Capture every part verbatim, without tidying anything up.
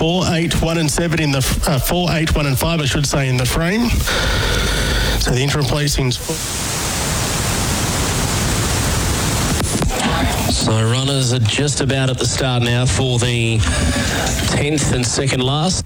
four, eight, one and seven in the uh, four, eight, one and five, I should say, in the frame. So the interim placings. So runners are just about at the start now for the tenth and second last.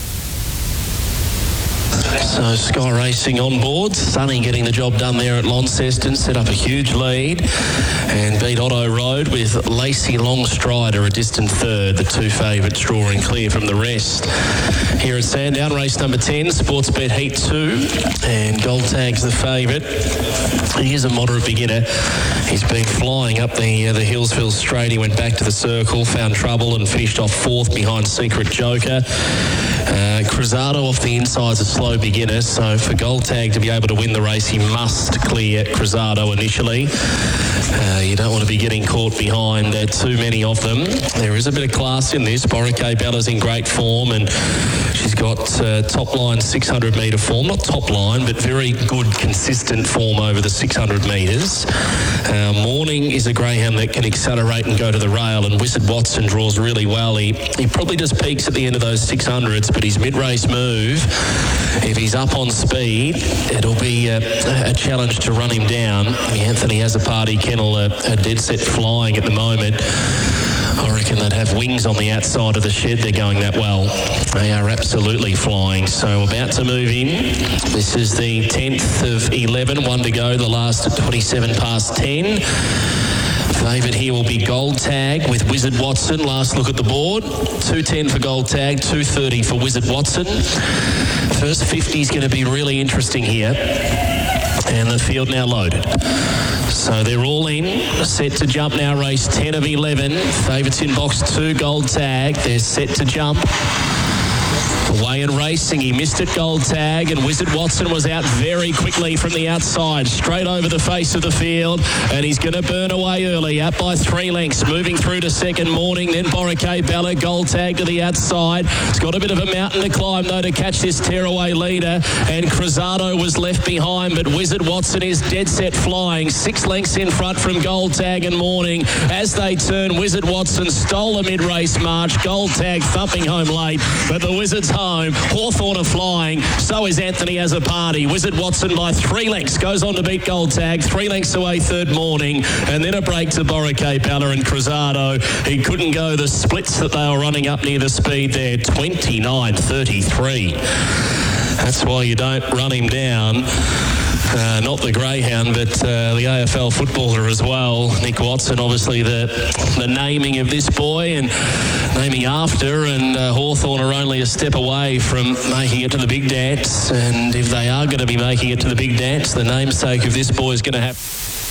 So Sky Racing on board. Sonny getting the job done there at Launceston, set up a huge lead and beat Otto Road with Lacey Longstrider a distant third. The two favourites drawing clear from the rest. Here at Sandown, race number ten, Sportsbet Heat two, and Gold Tag's the favourite. He is a moderate beginner. He's been flying up the uh, the Hillsville straight. He went back to the circle, found trouble and finished off fourth behind Secret Joker. Uh, Cruzado off the inside's a slow beginner, so for Gold Tag to be able to win the race, he must clear Cruzado initially. Uh, you don't want to be getting caught behind uh, too many of them. There is a bit of class in this. Boracay Bella's in great form, and she's got uh, top line six hundred metre form. Not top line, but very good, consistent form over the six hundred metres. Uh, Morning is a greyhound that can accelerate and go to the rail, and Wizard Watson draws really well. He, he probably just peaks at the end of those six hundreds, but his mid-race move, if he's up on speed, it'll be a, a challenge to run him down. Anthony has a party kennel, a, a dead set flying at the moment. I reckon they'd have wings on the outside of the shed. They're going that well. They are absolutely flying. So about to move in. This is the tenth of eleven. One to go. The last at twenty-seven past ten. Favourite here will be Gold Tag with Wizard Watson. Last look at the board. two ten for Gold Tag, two thirty for Wizard Watson. First fifty is going to be really interesting here. And the field now loaded. So they're all in, set to jump now, race ten of eleven. Favourites in box two, Gold Tag. They're set to jump. Away and racing, he missed it, Gold Tag, and Wizard Watson was out very quickly from the outside, straight over the face of the field, and he's going to burn away early, out by three lengths, moving through to second. Morning, then Boracay Bella, Gold Tag to the outside. It's got a bit of a mountain to climb, though, to catch this tearaway leader, and Cruzado was left behind, but Wizard Watson is dead set flying, six lengths in front from Gold Tag and Morning. As they turn, Wizard Watson stole the mid-race march, Gold Tag thumping home late, but the Wizards home. Hawthorn are flying. So is Anthony as a party. Wizard Watson by three lengths goes on to beat Gold Tag. Three lengths away, third. Morning. And then a break to Boracay Bella and Cruzado. He couldn't go the splits that they were running up near the speed there. twenty-nine thirty-three. That's why you don't run him down. Uh, not the greyhound, but uh, the A F L footballer as well. Nick Watson, obviously the the naming of this boy and naming after, and uh, Hawthorn are only a step away from making it to the big dance. And if they are going to be making it to the big dance, the namesake of this boy is going to have...